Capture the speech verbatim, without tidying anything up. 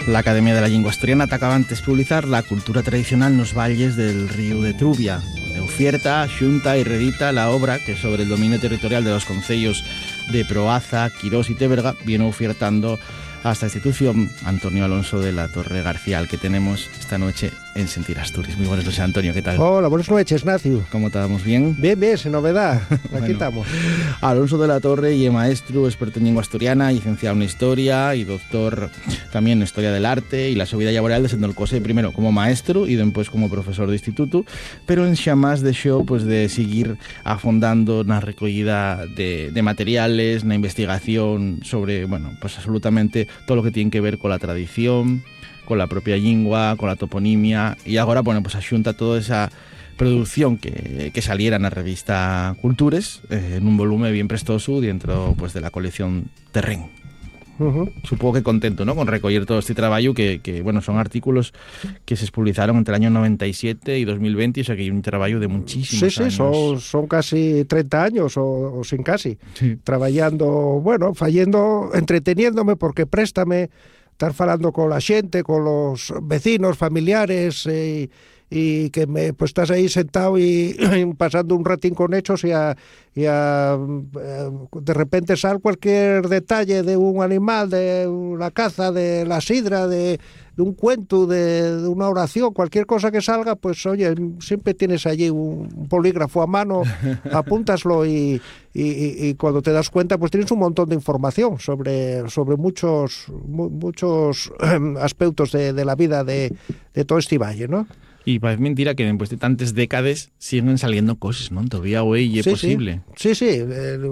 La Academia de la Lingua Asturiana atacaba antes publicar la cultura tradicional nos valles del río de Trubia. Ofierta, xunta y redita la obra que sobre el dominio territorial de los concellos de Proaza, Quirós y Teberga viene ofertando a esta institución Antonio Alonso de la Torre García, al que tenemos esta noche en Sentir Asturias. Muy buenas noches, Antonio, ¿qué tal? Hola, buenas noches, Ignacio. ¿Cómo estamos? ¿Bien? Bien, bien, sin novedad. Aquí Bueno, estamos. Alonso de la Torre y maestro, experto en lengua asturiana, licenciado en Historia y doctor también en Historia del Arte y la su vida laboral desenvolcóse primero como maestro y después como profesor de instituto, pero en xamás deixou pues, de seguir afondando na recollida de, de materiales, na investigación sobre, bueno, pues absolutamente todo lo que tiene que ver con la tradición, con la propia lingua, con la toponimia, y agora, bueno, pues axunta toda esa producción que, que saliera na revista Cultures eh, en un volumen bien prestoso dentro pues, de la colección Terrén. Uh-huh. Supongo que contento, ¿no?, con recoller todo este trabajo que, que, bueno, son artículos que se publicaron entre el año noventa y siete y dos mil veinte, o sea que hay un trabajo de muchísimos sí, años. Sí, son, son casi treinta años o, o sin casi, sí. Traballando, bueno, fallendo, entreteniéndome porque préstame estar falando con la xente, con los vecinos, familiares, eh, y que me pues estás ahí sentado y, y pasando un ratín con hechos y, a, y a, de repente sale cualquier detalle de un animal, de la caza, de la sidra, de, de un cuento, de, de una oración, cualquier cosa que salga, pues oye, siempre tienes allí un, un polígrafo a mano, apúntaslo y, y, y, y cuando te das cuenta pues tienes un montón de información sobre, sobre muchos, mu, muchos aspectos de, de la vida de, de todo este valle, ¿no? Y parece mentira que después de tantas décadas siguen saliendo cosas, ¿no? Todavía hoy es sí, posible. Sí, sí, sí. Eh,